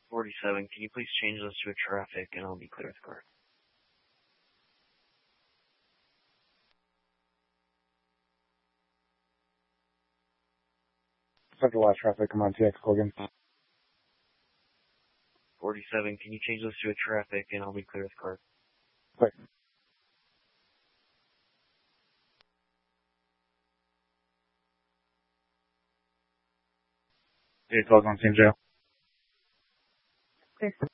47, can you please change this to a traffic and I'll be clear with the car? Central last traffic, come on, TX Colgan. 47, can you change this to a traffic and I'll be clear with the car? Quick. TX Colgan, St. Joe. Clear.